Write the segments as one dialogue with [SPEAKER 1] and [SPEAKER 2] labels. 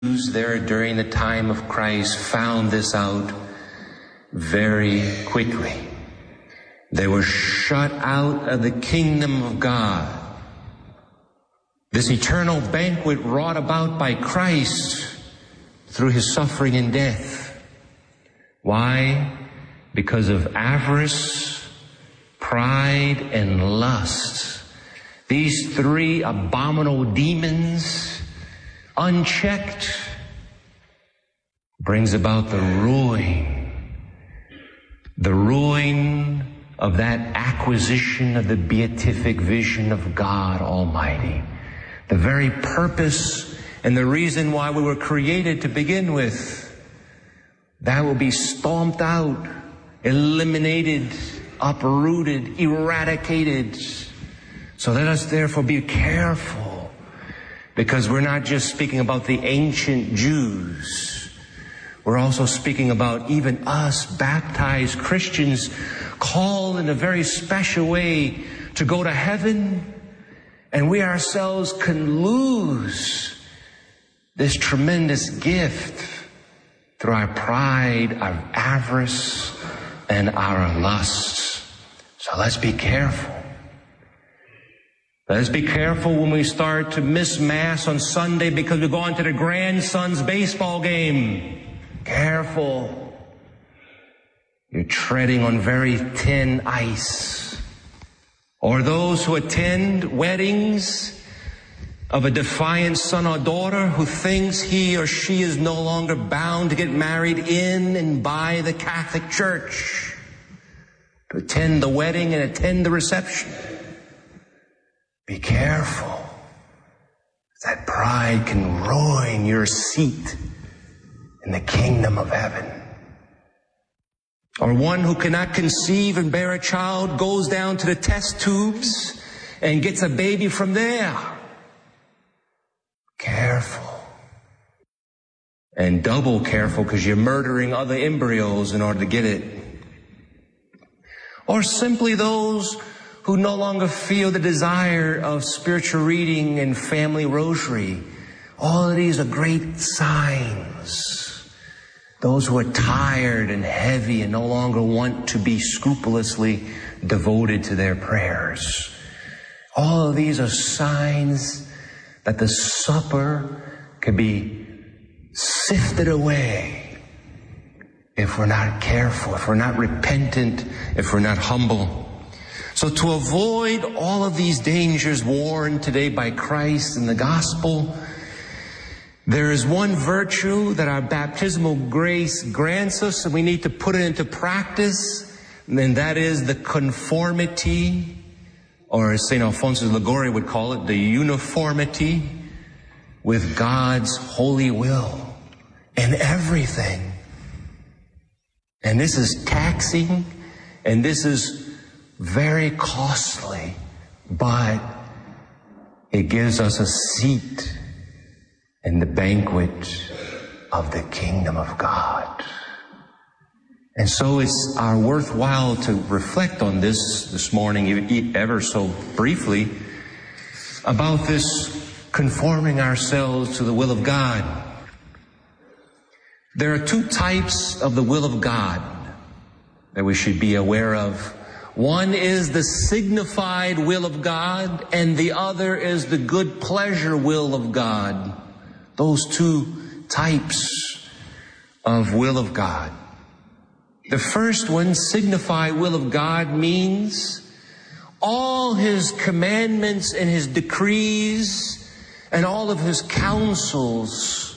[SPEAKER 1] Jews there during the time of Christ found this out very quickly. They were shut out of the kingdom of God. This eternal banquet wrought about by Christ through his suffering and death. Why? Because of avarice, pride, and lust. These three abominable demons, unchecked, brings about the ruin of that acquisition of the beatific vision of God Almighty. The very purpose and the reason why we were created to begin with, that will be stomped out, eliminated, uprooted, eradicated. So let us therefore be careful, because we're not just speaking about the ancient Jews. We're also speaking about even us baptized Christians called in a very special way to go to heaven, and we ourselves can lose this tremendous gift through our pride, our avarice, and our lusts. So let's be careful. Let's be careful when we start to miss Mass on Sunday because we're going to the grandson's baseball game. Careful. You're treading on very thin ice. Or those who attend weddings of a defiant son or daughter who thinks he or she is no longer bound to get married in and by the Catholic Church, to attend the wedding and attend the reception. Be careful. That pride can ruin your seat in the kingdom of heaven. Or one who cannot conceive and bear a child goes down to the test tubes and gets a baby from there. Careful. And double careful, because you're murdering other embryos in order to get it. Or simply those who no longer feel the desire of spiritual reading and family rosary. All of these are great signs. Those who are tired and heavy and no longer want to be scrupulously devoted to their prayers. All of these are signs that the supper can be sifted away if we're not careful, if we're not repentant, if we're not humble. So to avoid all of these dangers warned today by Christ in the gospel, there is one virtue that our baptismal grace grants us, and we need to put it into practice, and that is the conformity, or as St. Alphonsus Liguori would call it, the uniformity with God's holy will in everything. And this is taxing, and this is very costly, but it gives us a seat in the banquet of the kingdom of God. And so it's our worthwhile to reflect on this morning, ever so briefly, about this conforming ourselves to the will of God. There are two types of the will of God that we should be aware of. One is the signified will of God, and the other is the good pleasure will of God. Those two types of will of God. The first one, signified will of God, means all his commandments and his decrees and all of his counsels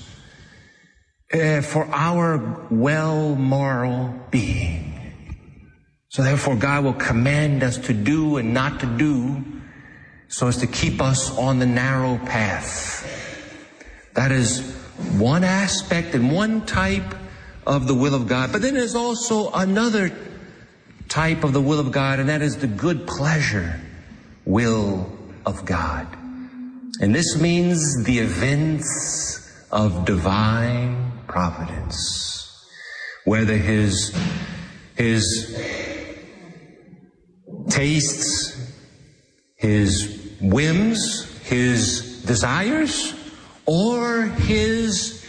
[SPEAKER 1] for our well moral being. So therefore God will command us to do and not to do so as to keep us on the narrow path. That is one aspect and one type of the will of God. But then there's also another type of the will of God, and that is the good pleasure will of God. And this means the events of divine providence, whether his tastes, his whims, his desires, or his